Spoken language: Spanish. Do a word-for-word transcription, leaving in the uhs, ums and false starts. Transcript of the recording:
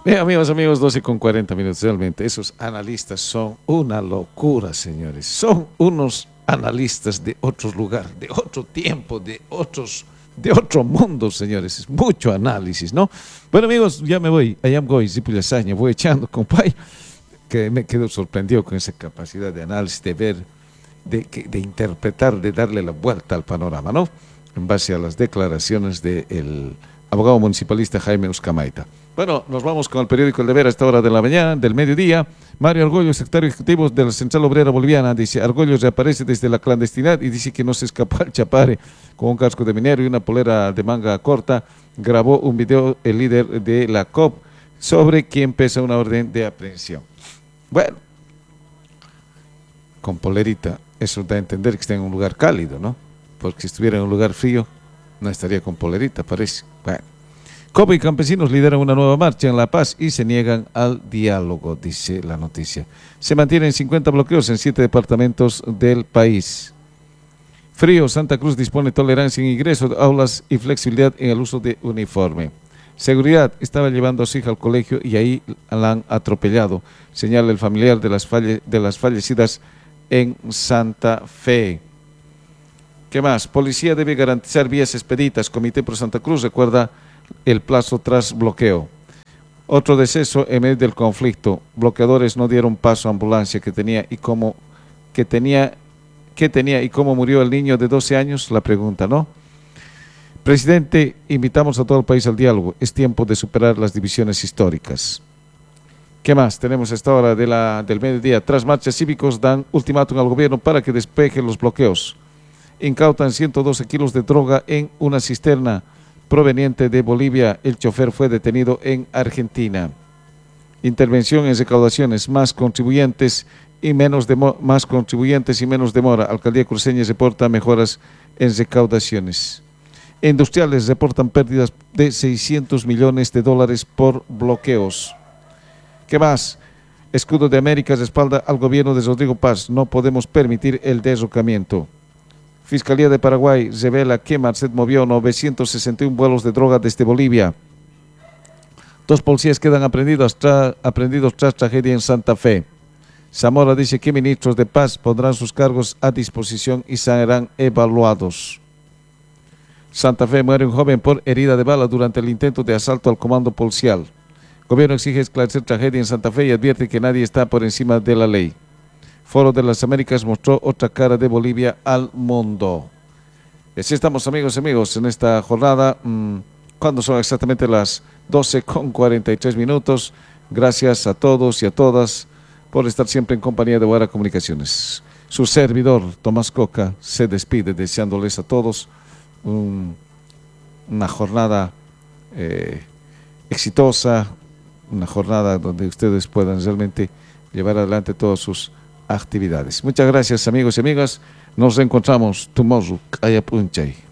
Bien, amigos, amigos, doce con cuarenta minutos. Realmente, esos analistas son una locura, señores. Son unos analistas de otro lugar, de otro tiempo, de otros, de otro mundo, señores. Es mucho análisis, ¿no? Bueno, amigos, ya me voy. I am going, Zipuyasaña, voy echando, compay, que me quedo sorprendido con esa capacidad de análisis, de ver, de, de interpretar, de darle la vuelta al panorama, ¿no? En base a las declaraciones del abogado municipalista Jaime Uscamaita. Bueno, nos vamos con el periódico El Deber a esta hora de la mañana, del mediodía. Mario Argollo, secretario ejecutivo de la Central Obrera Boliviana, dice: Argollo reaparece desde la clandestinidad y dice que no se escapó al Chapare con un casco de minero y una polera de manga corta. Grabó un video el líder de la C O P sobre quien pesa una orden de aprehensión. Bueno, con polerita, eso da a entender que está en un lugar cálido, ¿no? Porque si estuviera en un lugar frío, no estaría con polerita, parece. Bueno. C O P y campesinos lideran una nueva marcha en La Paz y se niegan al diálogo, dice la noticia. Se mantienen cincuenta bloqueos en siete departamentos del país. Frío, Santa Cruz dispone tolerancia en ingreso, aulas y flexibilidad en el uso de uniforme. Seguridad, estaba llevando a su hija al colegio y ahí la han atropellado, señala el familiar de las, falle, de las fallecidas en Santa Fe. ¿Qué más? Policía debe garantizar vías expeditas. Comité Pro Santa Cruz recuerda el plazo tras bloqueo. Otro deceso en medio del conflicto. Bloqueadores no dieron paso a ambulancia que tenía y cómo que tenía que tenía y cómo murió el niño de doce años, la pregunta, ¿no? Presidente, invitamos a todo el país al diálogo. Es tiempo de superar las divisiones históricas. ¿Qué más? Tenemos a esta hora de la, del mediodía. Tras marchas cívicos dan ultimátum al gobierno para que despeje los bloqueos. Incautan ciento doce kilos de droga en una cisterna proveniente de Bolivia. El chofer fue detenido en Argentina. Intervención en recaudaciones, más contribuyentes y menos demo, más contribuyentes y menos demora. Alcaldía cruceña reporta mejoras en recaudaciones. Industriales reportan pérdidas de seiscientos millones de dólares por bloqueos. ¿Qué más? Escudo de América respalda al gobierno de Rodrigo Paz. No podemos permitir el derrocamiento. Fiscalía de Paraguay revela que Marcet movió novecientos sesenta y uno vuelos de droga desde Bolivia. Dos policías quedan aprendidos, tra aprendidos tras tragedia en Santa Fe. Zamora dice que ministros de paz pondrán sus cargos a disposición y serán evaluados. Santa Fe, muere un joven por herida de bala durante el intento de asalto al comando policial. Gobierno exige esclarecer tragedia en Santa Fe y advierte que nadie está por encima de la ley. Foro de las Américas mostró otra cara de Bolivia al mundo. Y así estamos, amigos y amigos, en esta jornada, mmm, cuando son exactamente las doce con cuarenta y tres minutos. Gracias a todos y a todas por estar siempre en compañía de Guara Comunicaciones. Su servidor, Tomás Coca, se despide deseándoles a todos un, una jornada eh, exitosa, una jornada donde ustedes puedan realmente llevar adelante todas sus actividades. Muchas gracias, amigos y amigas. Nos reencontramos tomorrow. Kaya Punchay.